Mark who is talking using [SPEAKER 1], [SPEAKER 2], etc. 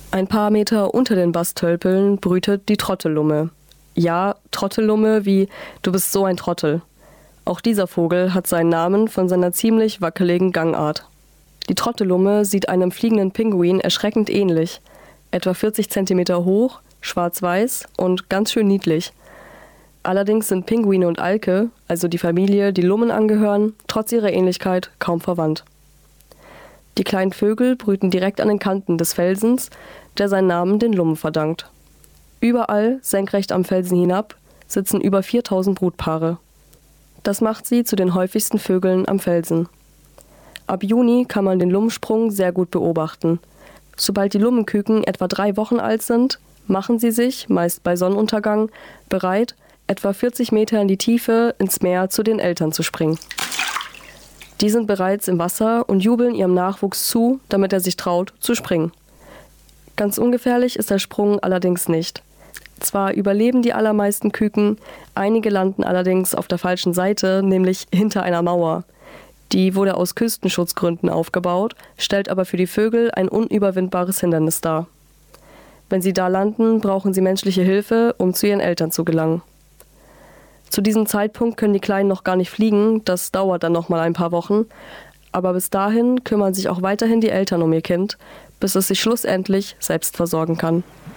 [SPEAKER 1] Ein paar Meter unter den Bastölpeln brütet die Trottellumme. Ja, Trottellumme wie »Du bist so ein Trottel«. Auch dieser Vogel hat seinen Namen von seiner ziemlich wackeligen Gangart. Die Trottellumme sieht einem fliegenden Pinguin erschreckend ähnlich. Etwa 40 Zentimeter hoch, schwarz-weiß und ganz schön niedlich. Allerdings sind Pinguine und Alke, also die Familie, die Lummen angehören, trotz ihrer Ähnlichkeit kaum verwandt. Die kleinen Vögel brüten direkt an den Kanten des Felsens, der seinen Namen den Lummen verdankt. Überall, senkrecht am Felsen hinab, sitzen über 4000 Brutpaare. Das macht sie zu den häufigsten Vögeln am Felsen. Ab Juni kann man den Lummensprung sehr gut beobachten. Sobald die Lummenküken etwa 3 Wochen alt sind, machen sie sich, meist bei Sonnenuntergang, bereit, etwa 40 Meter in die Tiefe ins Meer zu den Eltern zu springen. Die sind bereits im Wasser und jubeln ihrem Nachwuchs zu, damit er sich traut, zu springen. Ganz ungefährlich ist der Sprung allerdings nicht. Zwar überleben die allermeisten Küken, einige landen allerdings auf der falschen Seite, nämlich hinter einer Mauer. Die wurde aus Küstenschutzgründen aufgebaut, stellt aber für die Vögel ein unüberwindbares Hindernis dar. Wenn sie da landen, brauchen sie menschliche Hilfe, um zu ihren Eltern zu gelangen. Zu diesem Zeitpunkt können die Kleinen noch gar nicht fliegen, das dauert dann noch mal ein paar Wochen. Aber bis dahin kümmern sich auch weiterhin die Eltern um ihr Kind, bis es sich schlussendlich selbst versorgen kann.